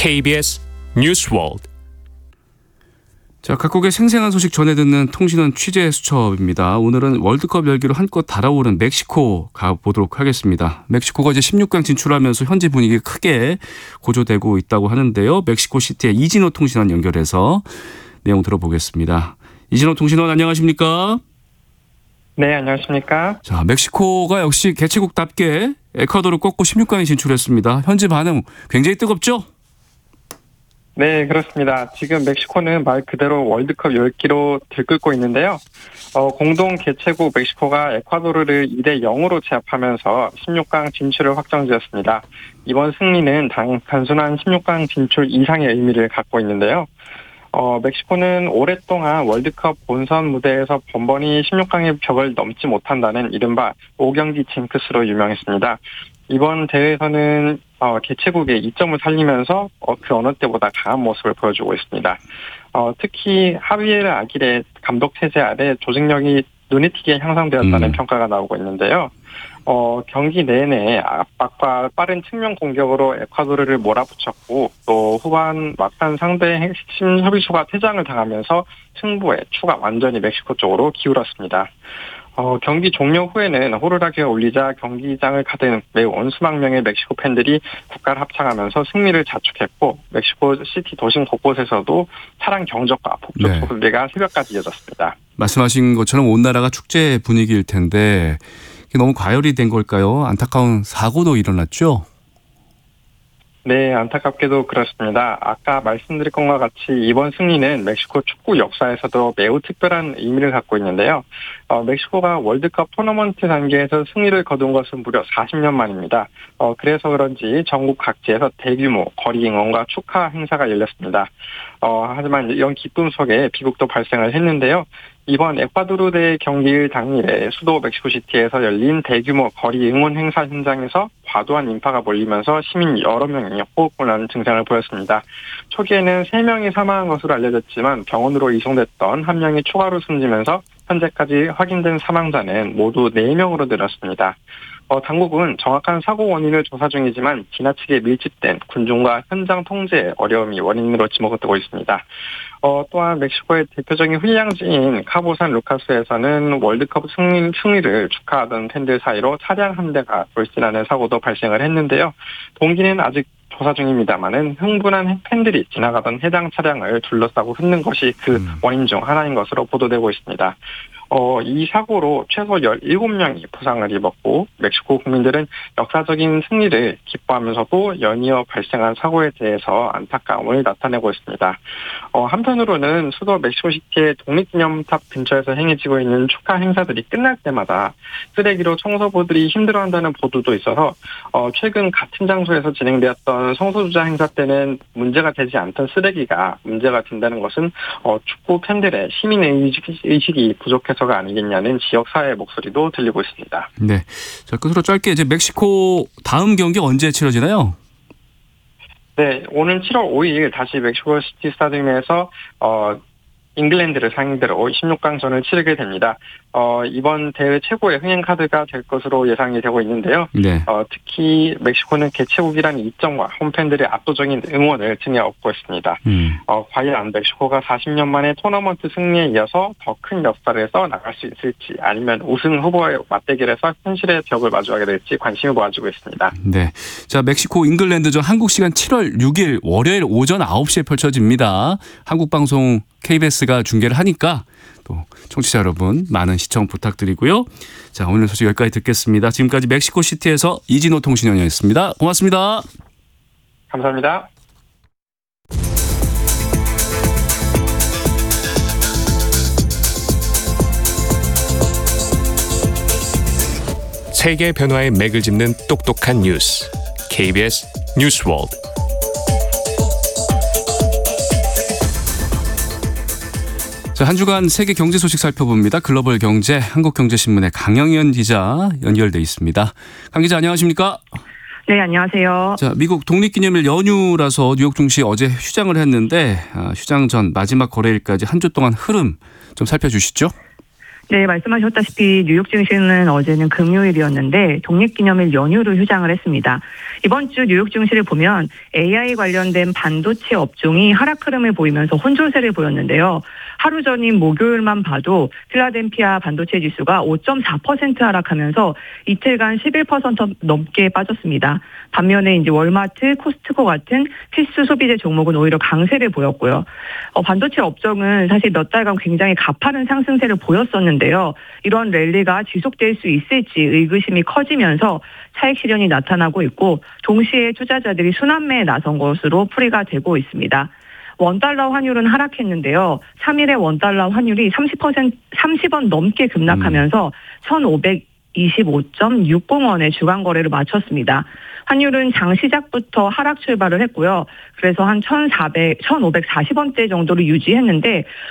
KBS 뉴스월드. 자, 각국의 생생한 소식 전해 듣는 통신원 취재 수첩입니다. 오늘은 월드컵 열기로 한껏 달아오른 멕시코 가보도록 하겠습니다. 멕시코가 이제 16강 진출하면서 현지 분위기 크게 고조되고 있다고 하는데요. 멕시코 시티의 이진호 통신원 연결해서 내용 들어보겠습니다. 이진호 통신원 안녕하십니까? 네, 안녕하십니까? 자, 멕시코가 역시 개최국답게 에콰도르를 꺾고 16강에 진출했습니다. 현지 반응 굉장히 뜨겁죠? 네, 그렇습니다. 지금 멕시코는 말 그대로 월드컵 열기로 들끓고 있는데요. 공동 개최국 멕시코가 에콰도르를 2대0으로 제압하면서 16강 진출을 확정지었습니다. 이번 승리는 단순한 16강 진출 이상의 의미를 갖고 있는데요. 멕시코는 오랫동안 월드컵 본선 무대에서 번번이 16강의 벽을 넘지 못한다는 이른바 5경기 징크스로 유명했습니다. 이번 대회에서는 개최국의 이점을 살리면서 그 어느 때보다 강한 모습을 보여주고 있습니다. 특히 하비에르 아길의 감독 체제 아래 조직력이 눈에 띄게 향상되었다는 평가가 나오고 있는데요. 경기 내내 압박과 빠른 측면 공격으로 에콰도르를 몰아붙였고 또 후반 막판 상대의 핵심 협의수가 퇴장을 당하면서 승부의 추가 완전히 멕시코 쪽으로 기울었습니다. 경기 종료 후에는 호루라기가 울리자 경기장을 가득 메운 수만 명의 멕시코 팬들이 국가를 합창하면서 승리를 자축했고 멕시코 시티 도심 곳곳에서도 차량 경적과 폭죽 소리가 새벽까지 이어졌습니다. 말씀하신 것처럼 온 나라가 축제 분위기일 텐데 이게 너무 과열이 된 걸까요? 안타까운 사고도 일어났죠? 네, 안타깝게도 그렇습니다. 아까 말씀드린 것과 같이 이번 승리는 멕시코 축구 역사에서도 매우 특별한 의미를 갖고 있는데요. 멕시코가 월드컵 토너먼트 단계에서 승리를 거둔 것은 무려 40년 만입니다. 그래서 그런지 전국 각지에서 대규모 거리 응원과 축하 행사가 열렸습니다. 하지만 이런 기쁨 속에 비극도 발생을 했는데요. 이번 에콰도르 대 경기 당일에 수도 멕시코시티에서 열린 대규모 거리 응원 행사 현장에서 과도한 인파가 몰리면서 시민 여러 명이 호흡곤란 증상을 보였습니다. 초기에는 3명이 사망한 것으로 알려졌지만 병원으로 이송됐던 1명이 추가로 숨지면서 현재까지 확인된 사망자는 모두 4명으로 늘었습니다. 당국은 정확한 사고 원인을 조사 중이지만 지나치게 밀집된 군중과 현장 통제의 어려움이 원인으로 지목되고 있습니다. 또한 멕시코의 대표적인 휴양지인 카보산 루카스에서는 월드컵 승리를 축하하던 팬들 사이로 차량 한 대가 돌진하는 사고도 발생을 했는데요. 동기는 아직 조사 중입니다만은 흥분한 팬들이 지나가던 해당 차량을 둘러싸고 흩는 것이 그 원인 중 하나인 것으로 보도되고 있습니다. 이 사고로 최소 17명이 부상을 입었고 멕시코 국민들은 역사적인 승리를 기뻐하면서도 연이어 발생한 사고에 대해서 안타까움을 나타내고 있습니다. 한편으로는 수도 멕시코시티의 독립기념탑 근처에서 행해지고 있는 축하 행사들이 끝날 때마다 쓰레기로 청소부들이 힘들어한다는 보도도 있어서 최근 같은 장소에서 진행되었던 성소주자 행사 때는 문제가 되지 않던 쓰레기가 문제가 된다는 것은 축구 팬들의 시민의식이 부족해서가 아니겠냐는 지역사회의 목소리도 들리고 있습니다. 네. 자, 끝으로 짧게 이제 멕시코 다음 경기 언제 치러지나요? 네, 오는 7월 5일 다시 멕시코 시티 스타디움에서 잉글랜드를 상대로 16강전을 치르게 됩니다. 이번 대회 최고의 흥행 카드가 될 것으로 예상이 되고 있는데요. 네. 특히 멕시코는 개최국이라는 이점과 홈팬들의 압도적인 응원을 등에 업고 있습니다. 과연 멕시코가 40년 만에 토너먼트 승리에 이어서 더 큰 역사를 써나갈 수 있을지 아니면 우승 후보의 맞대결에서 현실의 벽을 마주하게 될지 관심을 모아주고 있습니다. 네, 자 멕시코 잉글랜드전 한국 시간 7월 6일 월요일 오전 9시에 펼쳐집니다. 한국 방송 KBS가 중계를 하니까 또 청취자 여러분 많은 시청 부탁드리고요. 자, 오늘 소식 여기까지 듣겠습니다. 지금까지 멕시코시티에서 이진호 통신원이었습니다. 고맙습니다. 감사합니다. 세계 변화의 맥을 짚는 똑똑한 뉴스 KBS 뉴스월드. 자, 한 주간 세계 경제 소식 살펴봅니다. 글로벌 경제 한국경제신문의 강영현 기자 연결돼 있습니다. 강 기자 안녕하십니까? 네, 안녕하세요. 자, 미국 독립기념일 연휴라서 뉴욕 증시 어제 휴장을 했는데 휴장 전 마지막 거래일까지 한 주 동안 흐름 좀 살펴주시죠. 네, 말씀하셨다시피 뉴욕 증시는 어제는 금요일이었는데 독립기념일 연휴를 휴장을 했습니다. 이번 주 뉴욕 증시를 보면 AI 관련된 반도체 업종이 하락 흐름을 보이면서 혼조세를 보였는데요. 하루 전인 목요일만 봐도 필라델피아 반도체 지수가 5.4% 하락하면서 이틀간 11% 넘게 빠졌습니다. 반면에 이제 월마트, 코스트코 같은 필수 소비재 종목은 오히려 강세를 보였고요. 반도체 업종은 사실 몇 달간 굉장히 가파른 상승세를 보였었는데요. 이런 랠리가 지속될 수 있을지 의구심이 커지면서 차익 실현이 나타나고 있고 동시에 투자자들이 순환매에 나선 것으로 풀이가 되고 있습니다. 원달러 환율은 하락했는데요. 3일의 원달러 환율이 30원 넘게 급락하면서 1,525.60원의 주간 거래를 마쳤습니다. 환율은 장 시작부터 하락 출발을 했고요. 그래서 한 1,540원대 정도를 유지했는데